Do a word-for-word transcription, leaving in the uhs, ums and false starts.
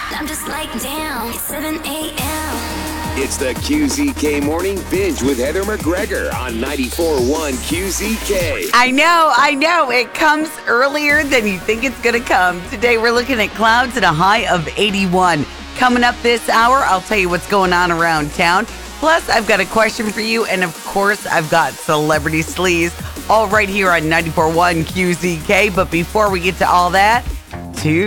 I'm just like, damn, it's seven a.m. It's the Q Z K Morning Binge with Heather McGregor on ninety-four point one Q Z K. I know, I know. It comes earlier than you think it's going to come. Today we're looking at clouds and a high of eighty-one. Coming up this hour, I'll tell you what's going on around town. Plus, I've got a question for you. And of course, I've got Celebrity Sleaze all right here on ninety-four point one Q Z K. But before we get to all that, two